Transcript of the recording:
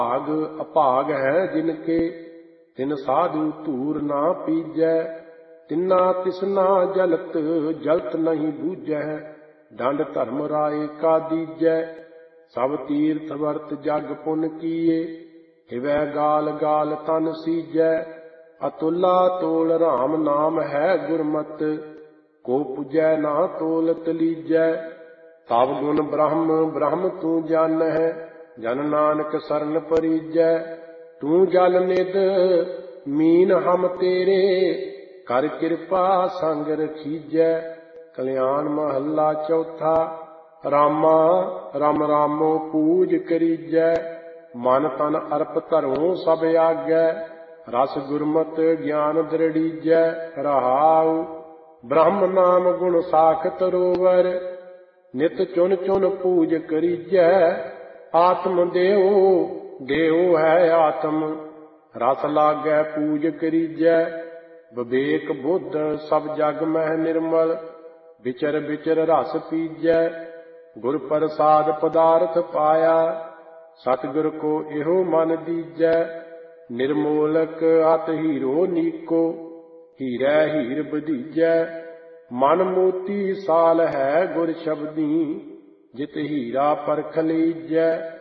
ਭਾਗ ਅਭਾਗ ਹੈ ਜਿਨ ਕੇ, ਤਿਨ ਸਾਧੂ ਧੂਰ ਨਾ ਪੀਜੈ। ਤਿਨਾ ਤਿਸਨਾ ਜਲਤ, ਜਲਤ ਨਹੀਂ ਬੂਝੈ। ਡੰਡ ਧਰਮ ਰਾਏ ਕਾ ਦੀਜੈ। ਸਭ ਤੀਰਥ ਵਰਤ ਜਗ ਪੁਨ ਕੀਏ, ਹਿਵੈ ਗਾਲ ਗਾਲ ਤਨ ਸੀਜੈ। ਅਤੁਲਾ ਤੋਲ ਰਾਮ ਨਾਮ ਹੈ ਗੁਰਮਤਿ, ਕੋ ਪੁਜੈ ਨਾ ਤੋਲਤ ਲੀਜੈ। ਤਬ ਗੁਣ ਬ੍ਰਹਮ ਬ੍ਰਹਮ ਤੂੰ ਜਾਣਹਿ, ਜਨ ਨਾਨਕ ਸਰਨ ਪਰੀਜੈ। ਤੂੰ ਜਲ ਨਿਧ ਮੀਨ ਹਮ ਤੇਰੇ, ਕਰ ਕਿਰਪਾ ਸੰਗ ਰਖੀਜੈ। ਕਲਿਆਣ ਮਹੱਲਾ ਚੌਥਾ। ਰਾਮਾ ਰਾਮ ਰਾਮੋ ਪੂਜ ਕਰੀਜੈ, ਮਨ ਤਨ ਅਰਪ ਧਰੋਂ ਸਭ ਆਗੈ। ਰਸ ਗੁਰਮਤਿ ਗਿਆਨ ਦ੍ਰਿੜੀਜੈ। ਰਹਾਉ ਬ੍ਰਹਮ ਨਾਮ ਗੁਣ ਸਾਖਤ ਰੋਵਰ, ਨਿਤ ਚੁਨ ਚੁਨ ਪੂਜ ਕਰੀਜੈ। ਆਤਮ ਦੇਉ ਦੇਉ ਹੈ ਆਤਮ, ਰਸ ਲਾਗੈ ਪੂਜ ਕਰੀਜੈ। ਵਿਵੇਕ ਬੁੱਧ ਸਭ ਜਗ ਮਹਿ ਨਿਰਮਲ, ਵਿਚਰ ਵਿਚਰ ਰਸ ਪੀਜੈ। ਗੁਰ ਪ੍ਰਸਾਦ ਪਦਾਰਥ ਪਾਇਆ, ਸਤਿਗੁਰ ਕੋ ਇਹੋ ਮਨ ਦੀਜੈ। ਨਿਰਮੋਲਕ ਅਤ ਹੀਰੋ ਨੀਕੋ, ਹੀਰੈ ਹੀਰ ਬਧੀਜੈ। ਮਨ ਮੋਤੀ ਸਾਲ ਹੈ ਗੁਰ ਸ਼ਬਦੀ, ਜਿਤ ਹੀਰਾ ਪਰਖ ਲੀਜੈ।